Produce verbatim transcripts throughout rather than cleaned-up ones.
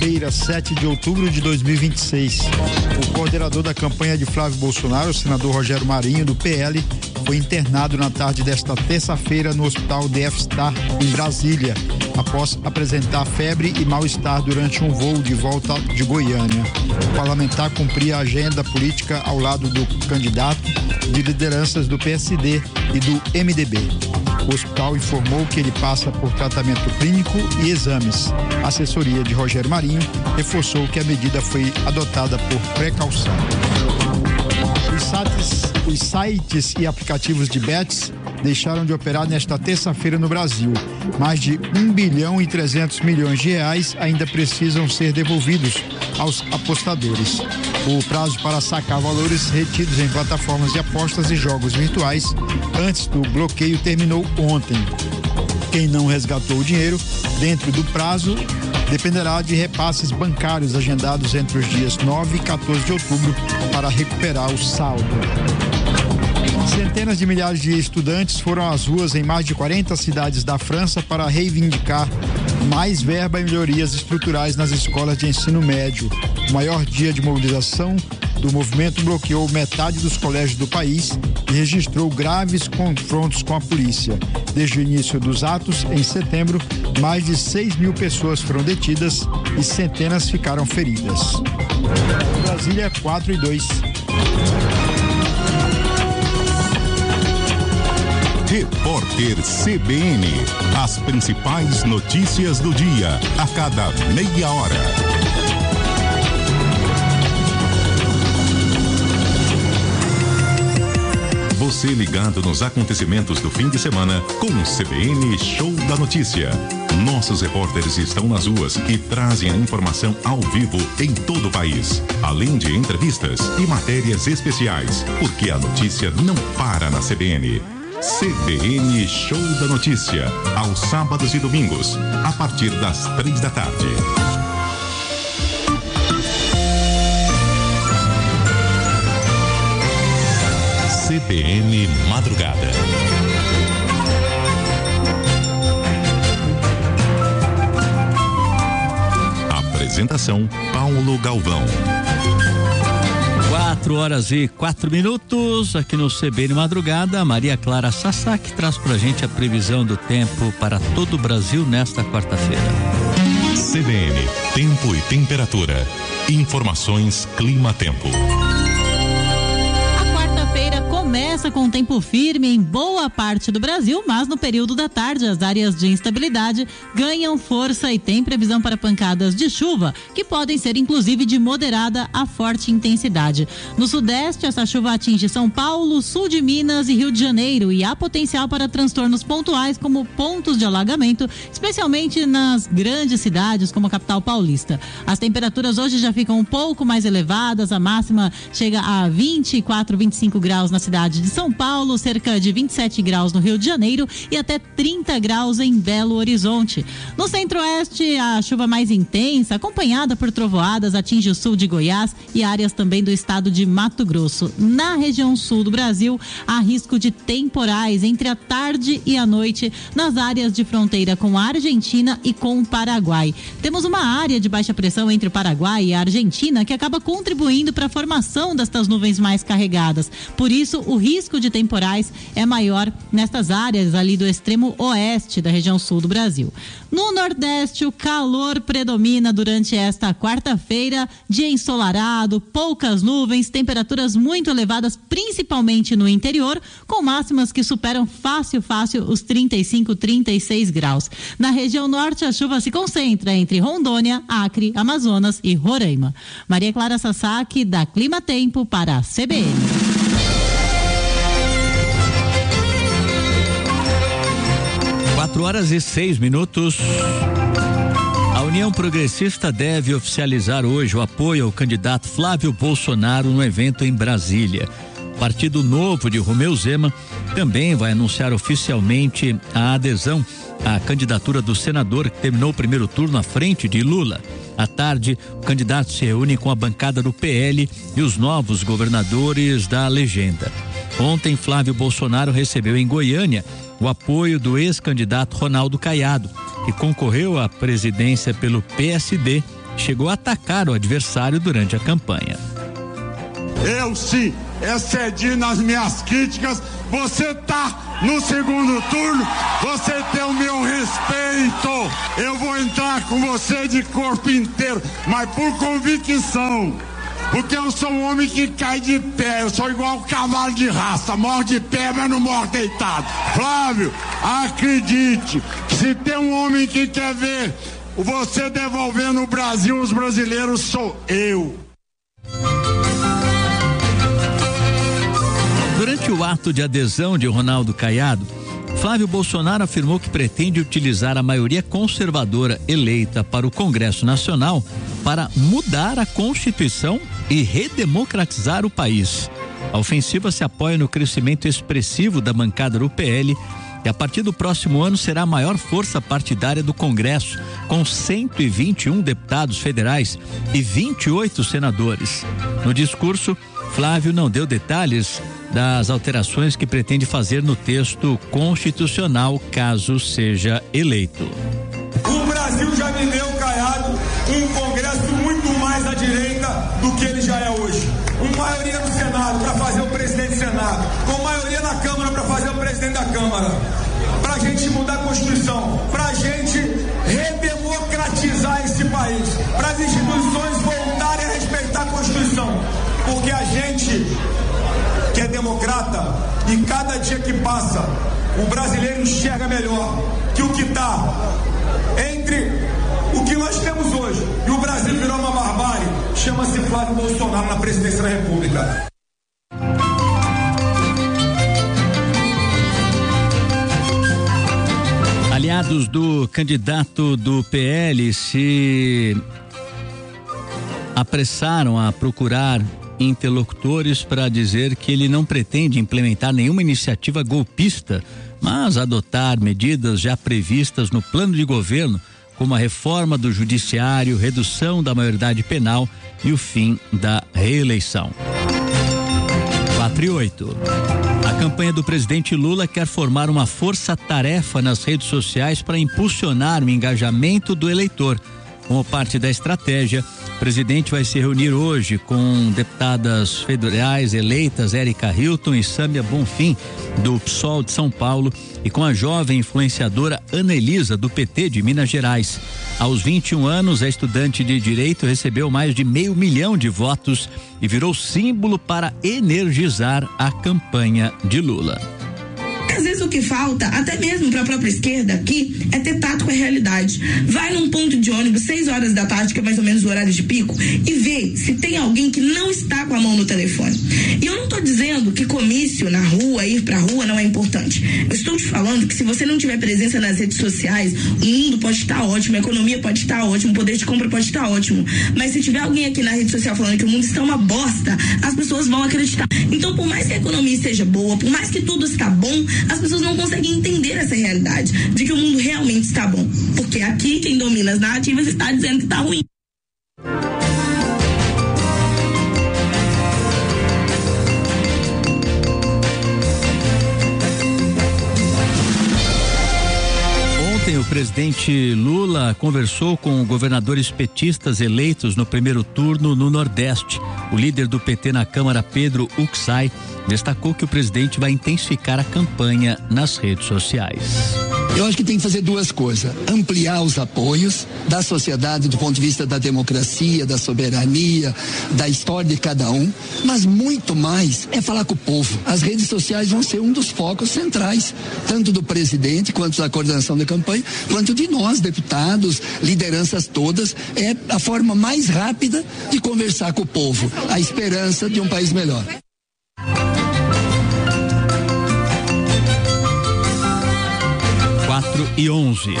quarta-feira, sete de outubro de dois mil e vinte e seis. O coordenador da campanha de Flávio Bolsonaro, o senador Rogério Marinho, do P L, foi internado na tarde desta terça-feira no Hospital D F Star, em Brasília, após apresentar febre e mal-estar durante um voo de volta de Goiânia. O parlamentar cumpria a agenda política ao lado do candidato de lideranças do P S D e do M D B. O hospital informou que ele passa por tratamento clínico e exames. A assessoria de Rogério Marinho reforçou que a medida foi adotada por precaução. Os sites, os sites e aplicativos de bets deixaram de operar nesta terça-feira no Brasil. Mais de um bilhão e trezentos milhões de reais ainda precisam ser devolvidos aos apostadores. O prazo para sacar valores retidos em plataformas de apostas e jogos virtuais antes do bloqueio terminou ontem. Quem não resgatou o dinheiro dentro do prazo dependerá de repasses bancários agendados entre os dias nove e quatorze de outubro para recuperar o saldo. Centenas de milhares de estudantes foram às ruas em mais de quarenta cidades da França para reivindicar mais verba e melhorias estruturais nas escolas de ensino médio. O maior dia de mobilização do movimento bloqueou metade dos colégios do país e registrou graves confrontos com a polícia. Desde o início dos atos, em setembro, mais de seis mil pessoas foram detidas e centenas ficaram feridas. Brasília, quatro e dois. Repórter C B N. As principais notícias do dia, a cada meia hora. Você ligado nos acontecimentos do fim de semana com o C B N Show da Notícia. Nossos repórteres estão nas ruas e trazem a informação ao vivo em todo o país, além de entrevistas e matérias especiais, porque a notícia não para na C B N. C B N Show da Notícia, aos sábados e domingos, a partir das três da tarde. C B N Madrugada. Apresentação Paulo Galvão. Quatro horas e quatro minutos aqui no C B N Madrugada. Maria Clara Sasaki traz pra gente a previsão do tempo para todo o Brasil nesta quarta-feira. C B N, tempo e temperatura. Informações Clima-Tempo. Começa com tempo firme em boa parte do Brasil, mas no período da tarde as áreas de instabilidade ganham força e tem previsão para pancadas de chuva, que podem ser inclusive de moderada a forte intensidade. No sudeste, essa chuva atinge São Paulo, sul de Minas e Rio de Janeiro e há potencial para transtornos pontuais como pontos de alagamento, especialmente nas grandes cidades como a capital paulista. As temperaturas hoje já ficam um pouco mais elevadas, a máxima chega a vinte e quatro, vinte e cinco graus na cidade de São Paulo, cerca de vinte e sete graus no Rio de Janeiro e até trinta graus em Belo Horizonte. No centro-oeste, a chuva mais intensa, acompanhada por trovoadas, atinge o sul de Goiás e áreas também do estado de Mato Grosso. Na região sul do Brasil, há risco de temporais entre a tarde e a noite nas áreas de fronteira com a Argentina e com o Paraguai. Temos uma área de baixa pressão entre o Paraguai e a Argentina que acaba contribuindo para a formação destas nuvens mais carregadas. Por isso, o risco de temporais é maior nestas áreas ali do extremo oeste da região sul do Brasil. No Nordeste, o calor predomina durante esta quarta-feira, dia ensolarado, poucas nuvens, temperaturas muito elevadas, principalmente no interior, com máximas que superam fácil, fácil os trinta e cinco, trinta e seis graus. Na região norte, a chuva se concentra entre Rondônia, Acre, Amazonas e Roraima. Maria Clara Sasaki, da Clima Tempo, para a C B N. Quatro horas e seis minutos. A União Progressista deve oficializar hoje o apoio ao candidato Flávio Bolsonaro no evento em Brasília. O Partido Novo de Romeu Zema também vai anunciar oficialmente a adesão à candidatura do senador que terminou o primeiro turno à frente de Lula. À tarde, o candidato se reúne com a bancada do P L e os novos governadores da legenda. Ontem, Flávio Bolsonaro recebeu em Goiânia o apoio do ex-candidato Ronaldo Caiado, que concorreu à presidência pelo P S D chegou a atacar o adversário durante a campanha. Eu sim excedi nas minhas críticas. Você tá no segundo turno, você tem o meu respeito. Eu vou entrar com você de corpo inteiro, mas por convicção. Porque eu sou um homem que cai de pé, eu sou igual um cavalo de raça, morre de pé, mas não morre deitado. Flávio, acredite, se tem um homem que quer ver você devolvendo o Brasil aos brasileiros, sou eu. Durante o ato de adesão de Ronaldo Caiado, Flávio Bolsonaro afirmou que pretende utilizar a maioria conservadora eleita para o Congresso Nacional para mudar a Constituição e redemocratizar o país. A ofensiva se apoia no crescimento expressivo da bancada do P L e a partir do próximo ano será a maior força partidária do Congresso, com cento e vinte e um deputados federais e vinte e oito senadores. No discurso, Flávio não deu detalhes das alterações que pretende fazer no texto constitucional caso seja eleito. O Brasil já me deu, Caiado, um Congresso muito mais à direita do que ele já é hoje. Com maioria no Senado para fazer o presidente do Senado, com maioria na Câmara para fazer o presidente da Câmara. Para a gente mudar a Constituição, para a gente redemocratizar esse país, para as instituições voltarem a respeitar a Constituição. Porque a gente que é democrata e cada dia que passa o brasileiro enxerga melhor que o que está entre o que nós temos hoje e o Brasil virou uma barbárie, chama-se Flávio Bolsonaro na presidência da República. Aliados do candidato do P L se apressaram a procurar interlocutores para dizer que ele não pretende implementar nenhuma iniciativa golpista, mas adotar medidas já previstas no plano de governo, como a reforma do judiciário, redução da maioridade penal e o fim da reeleição. quatro e oito. A campanha do presidente Lula quer formar uma força-tarefa nas redes sociais para impulsionar o engajamento do eleitor. Como parte da estratégia, o presidente vai se reunir hoje com deputadas federais eleitas Érica Hilton e Sâmia Bonfim, do P SOL de São Paulo, e com a jovem influenciadora Ana Elisa, do P T de Minas Gerais. Aos vinte e um anos, a estudante de Direito recebeu mais de meio milhão de votos e virou símbolo para energizar a campanha de Lula. Às vezes o que falta, até mesmo para a própria esquerda aqui, é ter tato com a realidade. Vai num ponto de ônibus, seis horas da tarde, que é mais ou menos o horário de pico, e vê se tem alguém que não está com a mão no telefone. E eu não estou dizendo que comício na rua, ir pra rua não é importante. Eu estou te falando que se você não tiver presença nas redes sociais, o mundo pode estar ótimo, a economia pode estar ótimo, o poder de compra pode estar ótimo. Mas se tiver alguém aqui na rede social falando que o mundo está uma bosta, as pessoas vão acreditar. Então, por mais que a economia esteja boa, por mais que tudo está bom, as pessoas não conseguem entender essa realidade de que o mundo realmente está bom, porque aqui quem domina as narrativas está dizendo que está ruim. Ontem o presidente Lula conversou com governadores petistas eleitos no primeiro turno no Nordeste. O líder do P T na Câmara, Pedro Uxai, destacou que o presidente vai intensificar a campanha nas redes sociais. Eu acho que tem que fazer duas coisas: ampliar os apoios da sociedade do ponto de vista da democracia, da soberania, da história de cada um, mas muito mais é falar com o povo. As redes sociais vão ser um dos focos centrais, tanto do presidente, quanto da coordenação da campanha, quanto de nós, deputados, lideranças todas. É a forma mais rápida de conversar com o povo, a esperança de um país melhor. quatro e onze.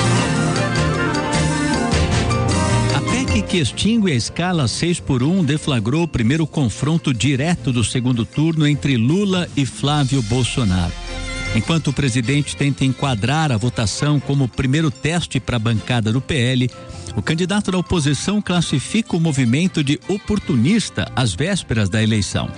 A P E C que extingue a escala seis por um deflagrou o primeiro confronto direto do segundo turno entre Lula e Flávio Bolsonaro. Enquanto o presidente tenta enquadrar a votação como primeiro teste para a bancada do P L, o candidato da oposição classifica o movimento de oportunista às vésperas da eleição.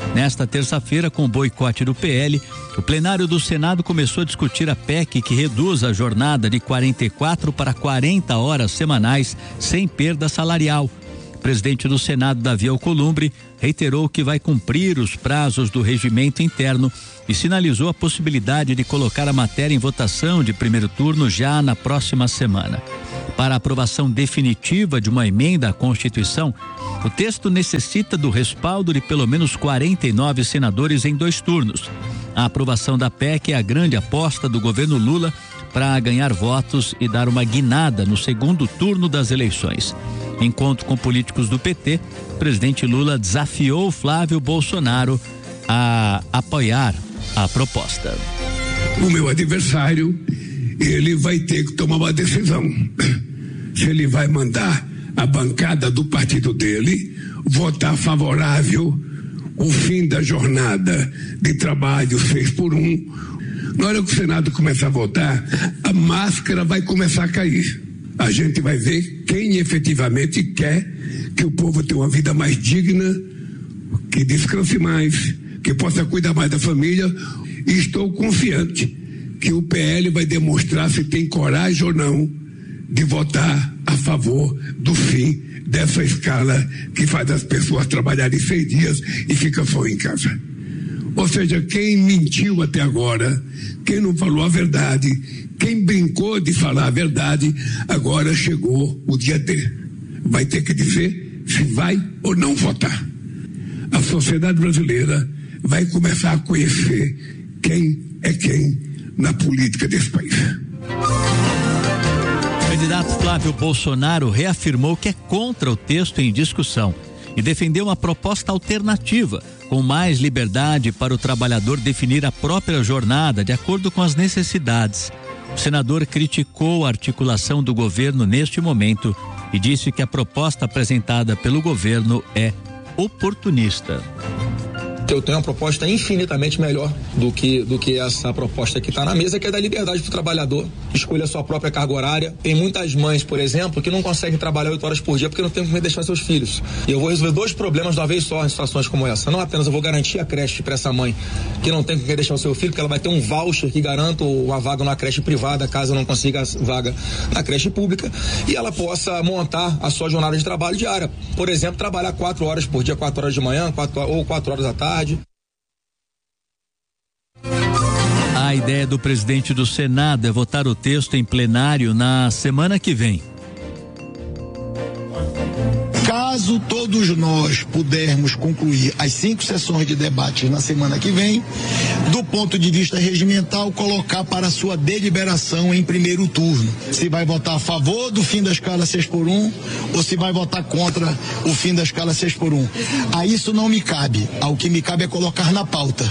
Nesta terça-feira, com o boicote do P L, o plenário do Senado começou a discutir a P E C que reduz a jornada de quarenta e quatro para quarenta horas semanais sem perda salarial. O presidente do Senado, Davi Alcolumbre, reiterou que vai cumprir os prazos do regimento interno e sinalizou a possibilidade de colocar a matéria em votação de primeiro turno já na próxima semana. Para a aprovação definitiva de uma emenda à Constituição, o texto necessita do respaldo de pelo menos quarenta e nove senadores em dois turnos. A aprovação da P E C é a grande aposta do governo Lula para ganhar votos e dar uma guinada no segundo turno das eleições. Em encontro com políticos do P T, o presidente Lula desafiou Flávio Bolsonaro a apoiar a proposta. O meu adversário, ele vai ter que tomar uma decisão. Se ele vai mandar a bancada do partido dele votar favorável o fim da jornada de trabalho seis por um. Na hora que o Senado começar a votar, a máscara vai começar a cair. A gente vai ver quem efetivamente quer que o povo tenha uma vida mais digna, que descanse mais, que possa cuidar mais da família. E estou confiante que o P L vai demonstrar se tem coragem ou não de votar a favor do fim dessa escala que faz as pessoas trabalharem seis dias e fica só em casa. Ou seja, quem mentiu até agora, quem não falou a verdade, quem brincou de falar a verdade, agora chegou o dia D. Vai ter que dizer se vai ou não votar. A sociedade brasileira vai começar a conhecer quem é quem na política desse país. O candidato Flávio Bolsonaro reafirmou que é contra o texto em discussão e defendeu uma proposta alternativa, com mais liberdade para o trabalhador definir a própria jornada de acordo com as necessidades. O senador criticou a articulação do governo neste momento e disse que a proposta apresentada pelo governo é oportunista. Eu tenho uma proposta infinitamente melhor do que, do que essa proposta que está na mesa, que é da liberdade para o trabalhador, escolha a sua própria carga horária. Tem muitas mães, por exemplo, que não conseguem trabalhar oito horas por dia porque não tem como deixar seus filhos. E eu vou resolver dois problemas de uma vez só em situações como essa. Não apenas eu vou garantir a creche para essa mãe que não tem como deixar o seu filho, porque ela vai ter um voucher que garanta uma vaga na creche privada, caso não consiga vaga na creche pública, e ela possa montar a sua jornada de trabalho diária. Por exemplo, trabalhar quatro horas por dia, quatro horas de manhã, quatro, ou quatro horas da tarde. A ideia do presidente do Senado é votar o texto em plenário na semana que vem. Caso todos nós pudermos concluir as cinco sessões de debate na semana que vem, do ponto de vista regimental, colocar para sua deliberação em primeiro turno. Se vai votar a favor do fim da escala seis por um ou se vai votar contra o fim da escala seis por um. A isso não me cabe. Ao que me cabe é colocar na pauta.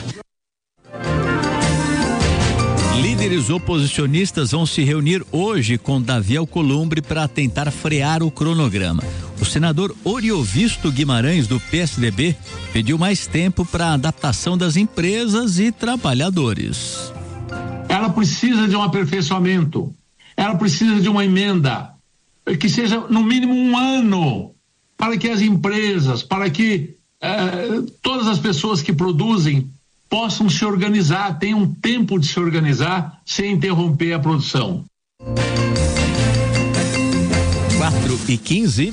Líderes oposicionistas vão se reunir hoje com Davi Alcolumbre para tentar frear o cronograma. O senador Oriovisto Guimarães, do P S D B, pediu mais tempo para a adaptação das empresas e trabalhadores. Ela precisa de um aperfeiçoamento, ela precisa de uma emenda, que seja no mínimo um ano, para que as empresas, para que eh, todas as pessoas que produzem possam se organizar, tenham tempo de se organizar sem interromper a produção. quatro e quinze.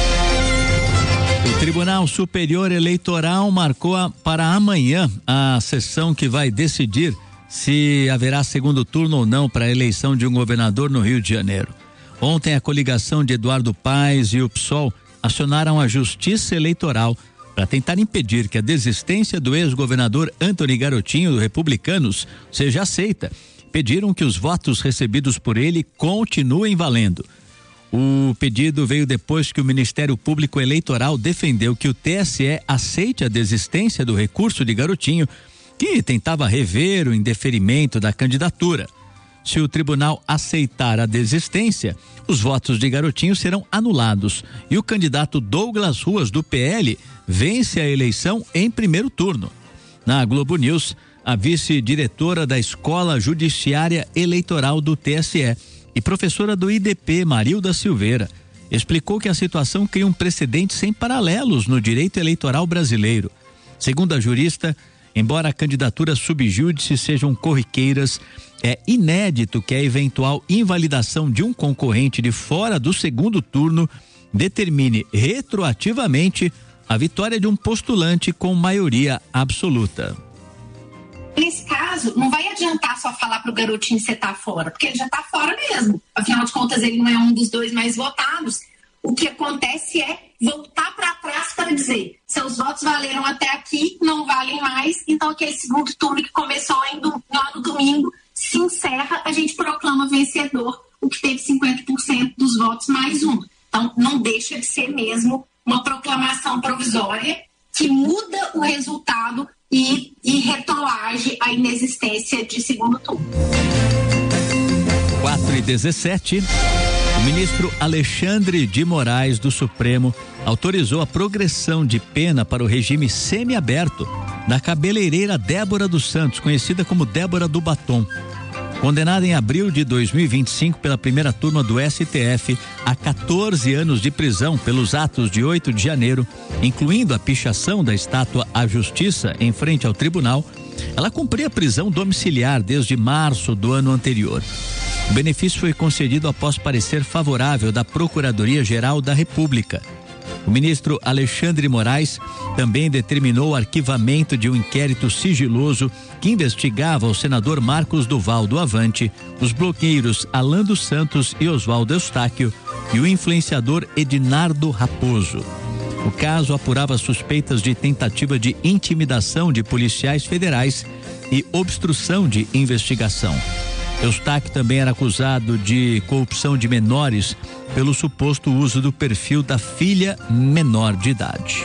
O Tribunal Superior Eleitoral marcou a, para amanhã a sessão que vai decidir se haverá segundo turno ou não para a eleição de um governador no Rio de Janeiro. Ontem, a coligação de Eduardo Paes e o P SOL acionaram a Justiça Eleitoral para tentar impedir que a desistência do ex-governador Antony Garotinho, do Republicanos, seja aceita. Pediram que os votos recebidos por ele continuem valendo. O pedido veio depois que o Ministério Público Eleitoral defendeu que o T S E aceite a desistência do recurso de Garotinho, que tentava rever o indeferimento da candidatura. Se o tribunal aceitar a desistência, os votos de Garotinho serão anulados e o candidato Douglas Ruas, do P L, vence a eleição em primeiro turno. Na Globo News, a vice-diretora da Escola Judiciária Eleitoral do T S E e professora do I D P, Marilda Silveira, explicou que a situação cria um precedente sem paralelos no direito eleitoral brasileiro. Segundo a jurista, embora a candidatura subjúdice sejam corriqueiras, é inédito que a eventual invalidação de um concorrente de fora do segundo turno determine retroativamente a vitória de um postulante com maioria absoluta. Nesse caso, não vai adiantar só falar pro garotinho que você tá fora, porque ele já tá fora mesmo. Afinal de contas, ele não é um dos dois mais votados. O que acontece é voltar para trás para dizer: seus votos valeram até aqui, não valem mais, então aquele segundo turno que começou em do, lá no domingo se encerra, a gente proclama vencedor o que teve cinquenta por cento dos votos mais um. Então, não deixa de ser mesmo uma proclamação provisória que muda o resultado e, e retroage a inexistência de segundo turno. quatro e dezessete. O ministro Alexandre de Moraes do Supremo autorizou a progressão de pena para o regime semiaberto da cabeleireira Débora dos Santos, conhecida como Débora do Batom. Condenada em abril de dois mil e vinte e cinco pela primeira turma do S T F a quatorze anos de prisão pelos atos de oito de janeiro, incluindo a pichação da estátua à Justiça em frente ao tribunal, ela cumpria prisão domiciliar desde março do ano anterior. O benefício foi concedido após parecer favorável da Procuradoria-Geral da República. O ministro Alexandre de Moraes também determinou o arquivamento de um inquérito sigiloso que investigava o senador Marcos Duval do Avante, os blogueiros Alan dos Santos e Oswaldo Eustáquio e o influenciador Ednardo Raposo. O caso apurava suspeitas de tentativa de intimidação de policiais federais e obstrução de investigação. Eustáquio também era acusado de corrupção de menores pelo suposto uso do perfil da filha menor de idade.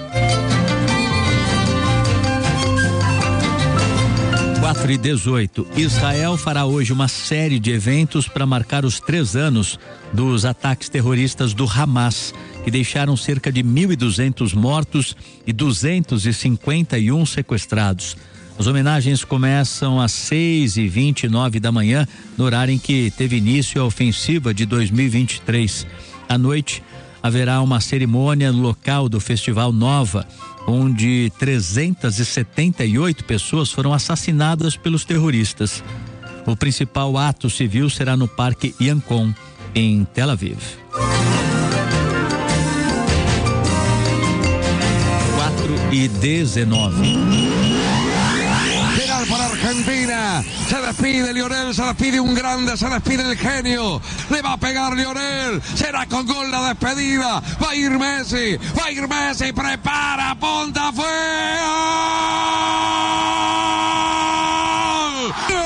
quatro e dezoito. Israel fará hoje uma série de eventos para marcar os três anos dos ataques terroristas do Hamas, que deixaram cerca de mil e duzentos mortos e duzentos e cinquenta e um sequestrados. As homenagens começam às seis e vinte e nove da manhã, no horário em que teve início a ofensiva de dois mil e vinte e três. À noite, haverá uma cerimônia no local do Festival Nova, onde trezentas e setenta e oito pessoas foram assassinadas pelos terroristas. O principal ato civil será no Parque Yankon, em Tel Aviv. quatro e dezenove. Para Argentina, se despide Lionel, se despide un grande, se despide el genio, le va a pegar Lionel, será con gol la despedida, va a ir Messi, va a ir Messi, prepara, ponta, fue ¡gol!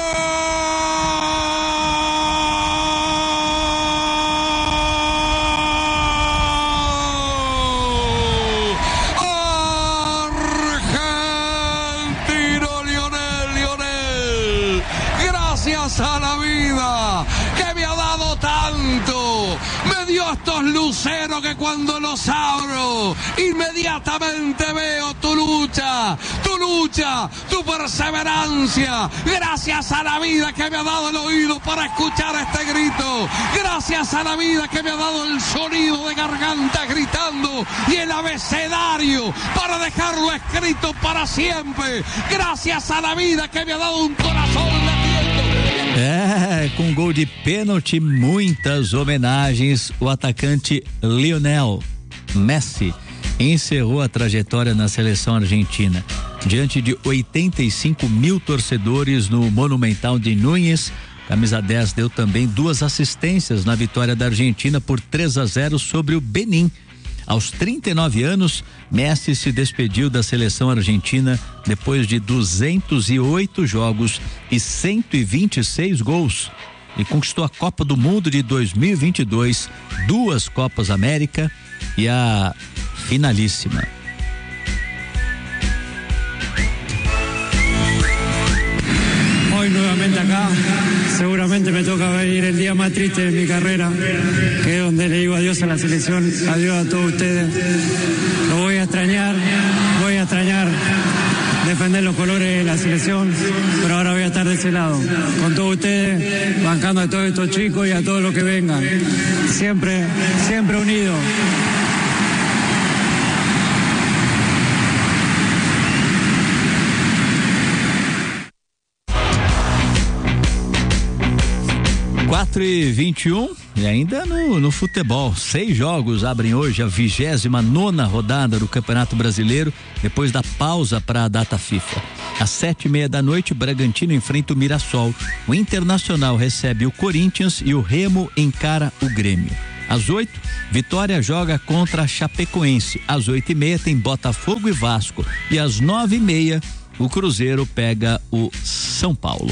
A la vida que me ha dado tanto, me dio estos luceros que cuando los abro inmediatamente veo tu lucha, tu lucha, tu perseverancia. Gracias a la vida que me ha dado el oído para escuchar este grito, gracias a la vida que me ha dado el sonido de garganta gritando y el abecedario para dejarlo escrito para siempre, gracias a la vida que me ha dado un corazón latiendo. É, com gol de pênalti, muitas homenagens, o atacante Lionel Messi encerrou a trajetória na seleção argentina. Diante de oitenta e cinco mil torcedores no Monumental de Núñez, camisa dez deu também duas assistências na vitória da Argentina por três a zero sobre o Benin. Aos trinta e nove anos, Messi se despediu da seleção argentina depois de duzentos e oito jogos e cento e vinte e seis gols e conquistou a Copa do Mundo de dois mil e vinte e dois, duas Copas América e a finalíssima. Hoy nuevamente acá, seguramente me toca vivir el día más triste de mi carrera, que es donde le digo adiós a la selección, adiós a todos ustedes. Lo voy a extrañar, voy a extrañar defender los colores de la selección, pero ahora voy a estar de ese lado, con todos ustedes, bancando a todos estos chicos y a todos los que vengan, siempre, siempre unidos. quatro e vinte e um, e ainda no, no futebol, seis jogos abrem hoje a vigésima nona rodada do Campeonato Brasileiro, depois da pausa para a data FIFA. Às sete e meia da noite, Bragantino enfrenta o Mirassol, o Internacional recebe o Corinthians e o Remo encara o Grêmio. Às oito, Vitória joga contra a Chapecoense. Às oito e meia tem Botafogo e Vasco, e às nove e meia o Cruzeiro pega o São Paulo.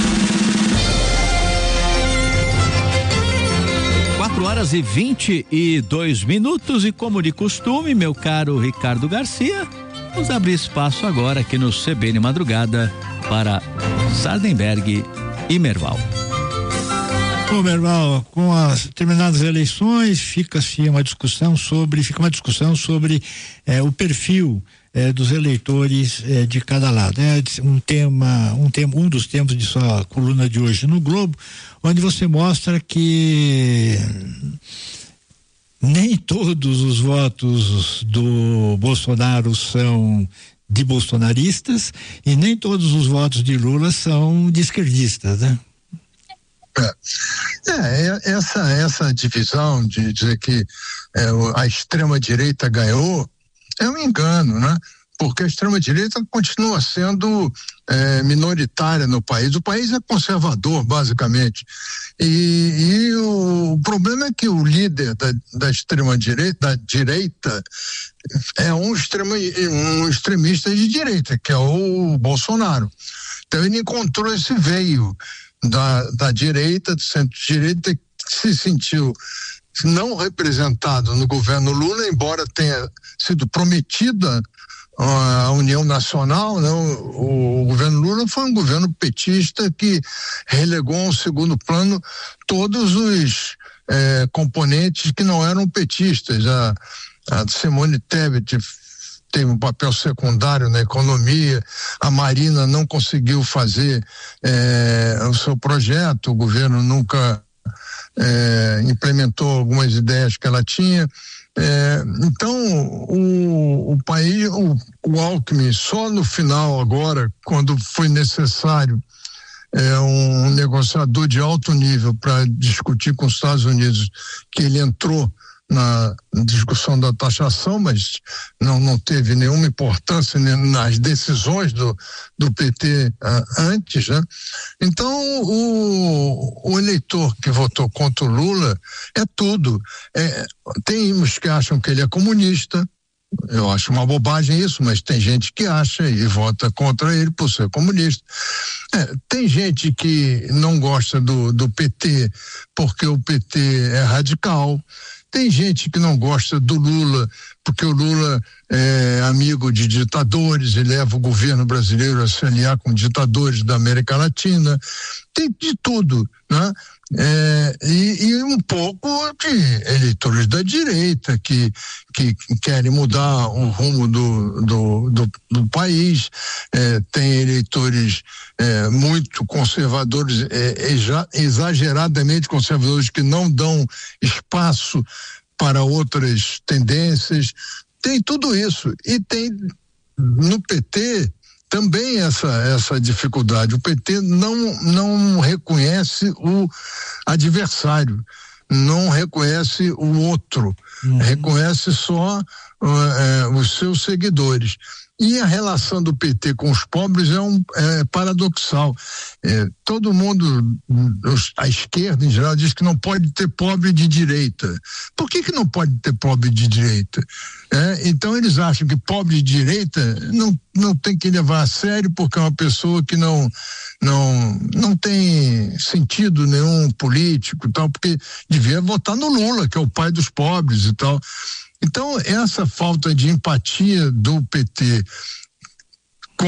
quatro horas e vinte e dois minutos, e como de costume, meu caro Ricardo Garcia, vamos abrir espaço agora aqui no C B N Madrugada para Sardenberg e Merval. Ô, Merval, com as terminadas eleições, fica-se uma discussão sobre, fica uma discussão sobre eh, o perfil eh, dos eleitores eh, de cada lado. É um tema, um tema, um dos temas de sua coluna de hoje no Globo, onde você mostra que nem todos os votos do Bolsonaro são de bolsonaristas e nem todos os votos de Lula são de esquerdistas, né? É, é essa, essa divisão de dizer que é, a extrema-direita ganhou é um engano, né? Porque a extrema-direita continua sendo é, minoritária no país. O país é conservador, basicamente. E, e o, o problema é que o líder da, da extrema-direita, da direita, é um, extrema, um extremista de direita, que é o Bolsonaro. Então ele encontrou esse veio da, da direita, do centro-direita, que se sentiu não representado no governo Lula, embora tenha sido prometida a União Nacional, né? O, o governo Lula foi um governo petista que relegou ao segundo plano todos os eh, componentes que não eram petistas. A, a Simone Tebet teve um papel secundário na economia, a Marina não conseguiu fazer eh, o seu projeto, o governo nunca eh, implementou algumas ideias que ela tinha. É, então o, o país, o, o Alckmin, só no final agora, quando foi necessário é, um negociador de alto nível para discutir com os Estados Unidos, que ele entrou na discussão da taxação, mas não, não teve nenhuma importância nas decisões do, do P T uh, antes, né? Então o, o eleitor que votou contra o Lula é tudo. É, tem uns que acham que ele é comunista, eu acho uma bobagem isso, mas tem gente que acha e vota contra ele por ser comunista. É, tem gente que não gosta do, do P T porque o P T é radical. Tem gente que não gosta do Lula, porque o Lula é amigo de ditadores e leva o governo brasileiro a se aliar com ditadores da América Latina. Tem de tudo, né? É, e, e um pouco de eleitores da direita que, que querem mudar o rumo do, do, do, do país. É, tem eleitores é, muito conservadores, é, exa, exageradamente conservadores, que não dão espaço para outras tendências. Tem tudo isso. E tem no P T também essa, essa dificuldade. O P T não, não reconhece o adversário, não reconhece o outro, uhum. reconhece só uh, uh, os seus seguidores. E a relação do P T com os pobres é, um, é paradoxal. É, todo mundo, a esquerda em geral, diz que não pode ter pobre de direita. Por que que não pode ter pobre de direita? É, então eles acham que pobre de direita não, não tem que levar a sério, porque é uma pessoa que não, não, não tem sentido nenhum político e tal, porque devia votar no Lula, que é o pai dos pobres e tal. Então, essa falta de empatia do P T com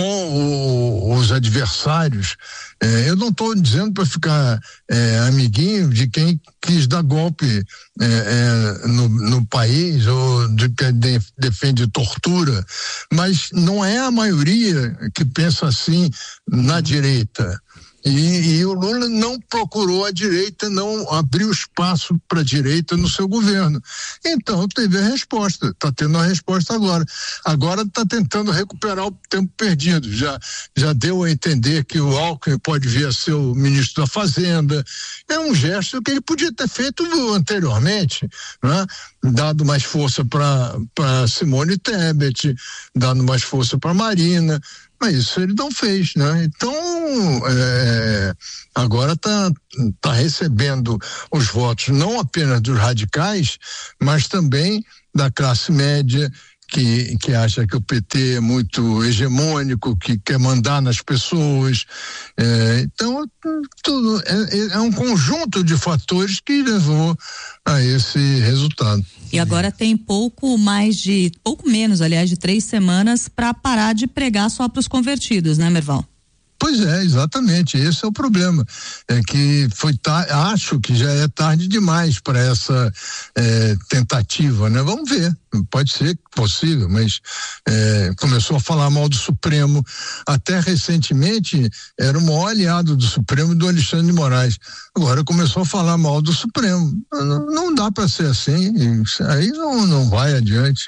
o, os adversários, eh, eu não estou dizendo para ficar eh, amiguinho de quem quis dar golpe eh, eh, no, no país, ou de quem de, defende tortura, mas não é a maioria que pensa assim na direita. E, e o Lula não procurou a direita, não abriu espaço para a direita no seu governo. Então teve a resposta, está tendo a resposta agora. Agora está tentando recuperar o tempo perdido. Já, já deu a entender que o Alckmin pode vir a ser o ministro da Fazenda. É um gesto que ele podia ter feito anteriormente, né? Dado mais força para Simone Tebet, dando mais força para Marina. Mas isso ele não fez, né? Então, é, agora está tá recebendo os votos não apenas dos radicais, mas também da classe média, que, que acha que o P T é muito hegemônico, que quer mandar nas pessoas. É, então, tudo é, é um conjunto de fatores que levou a esse resultado. E agora tem pouco mais de, pouco menos, aliás, de três semanas para parar de pregar só para os convertidos, né, Merval? Pois é, exatamente, esse é o problema, é que foi tar- acho que já é tarde demais para essa é, tentativa, né? Vamos ver, pode ser possível, mas é, começou a falar mal do Supremo, até recentemente era o maior aliado do Supremo, do Alexandre de Moraes, agora começou a falar mal do Supremo, não, não dá para ser assim, aí não, não vai adiante.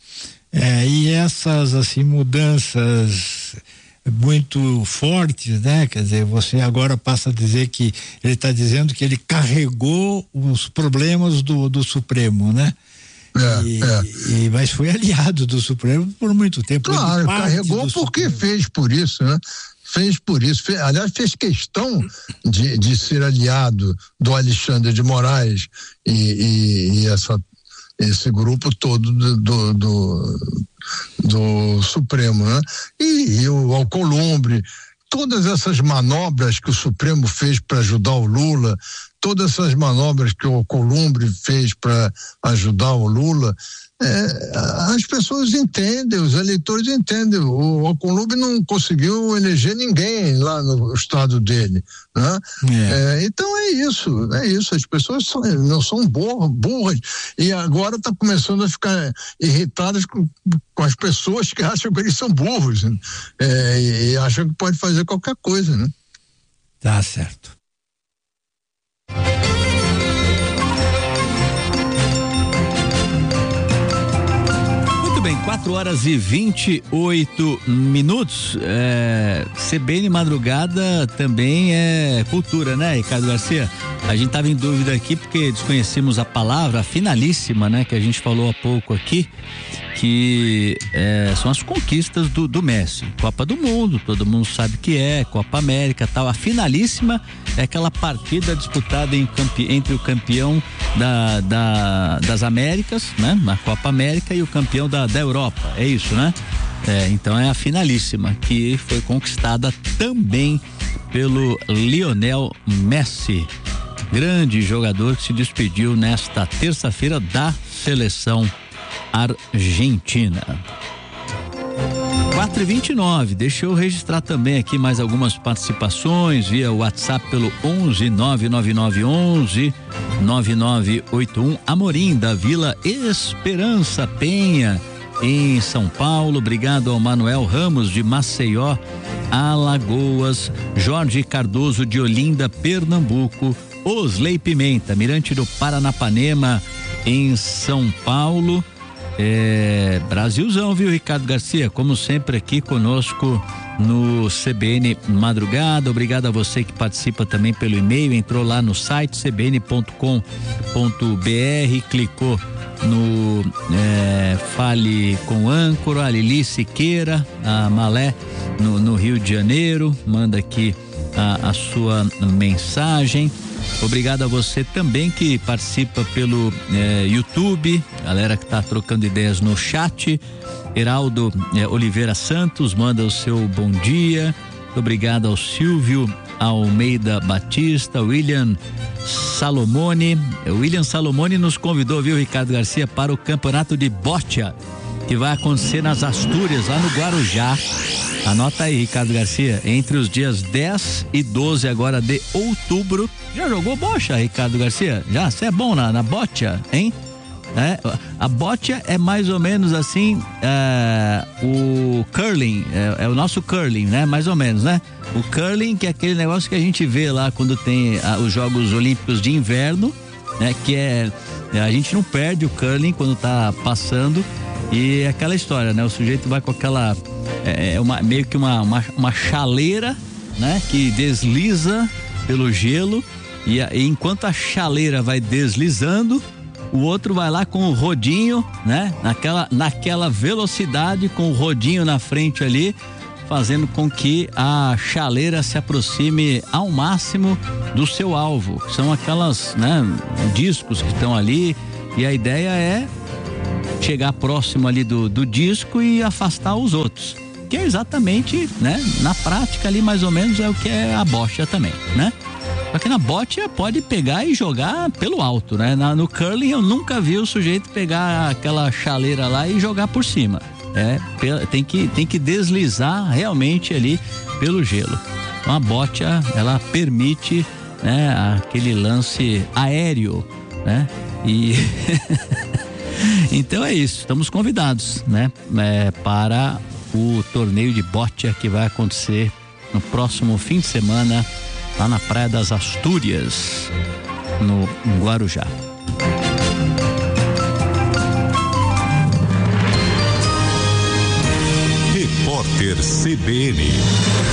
É, e essas assim mudanças muito fortes, né? Quer dizer, você agora passa a dizer que ele está dizendo que ele carregou os problemas do, do Supremo, né? É, e, é. E, mas foi aliado do Supremo por muito tempo. Claro, carregou porque Supremo. fez por isso, né? Fez por isso, fez, aliás, fez questão de, de ser aliado do Alexandre de Moraes e, e, e essa esse grupo todo do, do, do, do Supremo, né? E, e o Alcolumbre, todas essas manobras que o Supremo fez para ajudar o Lula, todas essas manobras que o Alcolumbre fez para ajudar o Lula, é, as pessoas entendem, os eleitores entendem. O Alcolumbre não conseguiu eleger ninguém lá no estado dele, né? É. É, então é isso, é isso. As pessoas são, não são burras e agora está começando a ficar irritadas com, com as pessoas que acham que eles são burros, né? É, e, e acham que pode fazer qualquer coisa, né? Tá certo. Bem, quatro horas e vinte e oito minutos. É, C B N Madrugada também é cultura, né, Ricardo Garcia? A gente estava em dúvida aqui porque desconhecemos a palavra, a finalíssima, né, que a gente falou há pouco aqui, que é, são as conquistas do, do Messi. Copa do Mundo, todo mundo sabe que é, Copa América, tal. A finalíssima é aquela partida disputada em campe, entre o campeão da, da, das Américas, né, na Copa América, e o campeão da, da Europa. É isso, né? É, então é a finalíssima, que foi conquistada também pelo Lionel Messi, grande jogador que se despediu nesta terça-feira da seleção argentina. quatro e vinte e nove, deixa eu registrar também aqui mais algumas participações via WhatsApp pelo onze nove nove nove onze nove nove oito um. Amorim, da Vila Esperança Penha, em São Paulo. Obrigado ao Manuel Ramos, de Maceió, Alagoas. Jorge Cardoso, de Olinda, Pernambuco. Osley Pimenta, Mirante do Paranapanema, em São Paulo. É, Brasilzão, viu, Ricardo Garcia? Como sempre aqui conosco no C B N Madrugada. Obrigado a você que participa também pelo e-mail, entrou lá no site c b n ponto com ponto b r, clicou no é, Fale com Âncora, a Lili Siqueira, a Malé no, no Rio de Janeiro, manda aqui a, a sua mensagem. Obrigado a você também que participa pelo eh, YouTube, galera que tá trocando ideias no chat. Heraldo eh, Oliveira Santos manda o seu bom dia. Obrigado ao Silvio Almeida Batista, William Salomone. O William Salomone nos convidou, viu, Ricardo Garcia, para o campeonato de boccia, que vai acontecer nas Astúrias, lá no Guarujá. Anota aí, Ricardo Garcia, entre os dias dez e doze agora de outubro. Já jogou bocha, Ricardo Garcia? Já? Você é bom na, na boccia, hein? né? A boccia é mais ou menos assim, é, o curling, é, é o nosso curling, né? Mais ou menos, né? O curling, que é aquele negócio que a gente vê lá quando tem a, os Jogos Olímpicos de Inverno, né? Que é, a gente não perde o curling quando tá passando, e é aquela história, né? O sujeito vai com aquela, é, uma, meio que uma, uma, uma chaleira, né? Que desliza pelo gelo, e, a, e enquanto a chaleira vai deslizando, o outro vai lá com o rodinho, né? Naquela, naquela velocidade, com o rodinho na frente ali, fazendo com que a chaleira se aproxime ao máximo do seu alvo. São aquelas, né, discos que estão ali, e a ideia é chegar próximo ali do, do disco e afastar os outros. Que é exatamente, né? Na prática ali, mais ou menos, é o que é a boccia também, né? Só que na boccia pode pegar e jogar pelo alto, né? Na, no curling eu nunca vi o sujeito pegar aquela chaleira lá e jogar por cima. É, tem que, tem que deslizar realmente ali pelo gelo. Então a boccia, ela permite, né, aquele lance aéreo, né? E então é isso, estamos convidados, né? É, para o torneio de boccia que vai acontecer no próximo fim de semana lá na Praia das Astúrias, no em Guarujá. Repórter C B N.